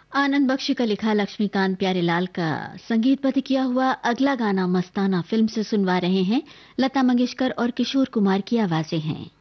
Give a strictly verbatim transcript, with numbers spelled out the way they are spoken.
आनंद बख्शी का लिखा लक्ष्मीकांत प्यारेलाल का संगीतबद्ध किया हुआ अगला गाना मस्ताना फिल्म से सुनवा रहे हैं। लता मंगेशकर और किशोर कुमार की आवाजें हैं।